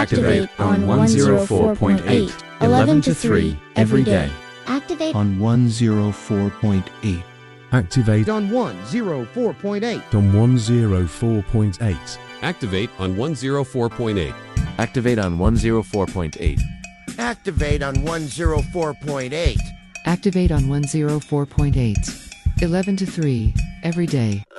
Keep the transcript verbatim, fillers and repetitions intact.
Activate on one oh four point eight, eleven to three, every day. Activate on one oh four point eight. Activate on one oh four point eight. on one oh four point eight. Activate on one oh four point eight. Activate on one oh four point eight. Activate on one oh four point eight. Activate on one oh four point eight. eleven to three, every day.